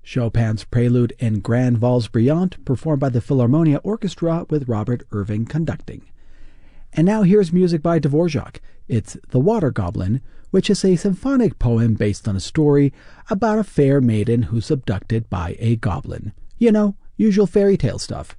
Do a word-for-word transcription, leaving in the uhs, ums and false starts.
Chopin's Prelude in Grand Valse Brillante, performed by the Philharmonia Orchestra with Robert Irving conducting. And now here's music by Dvorak. It's The Water Goblin, which is a symphonic poem based on a story about a fair maiden who's abducted by a goblin. You know, usual fairy tale stuff.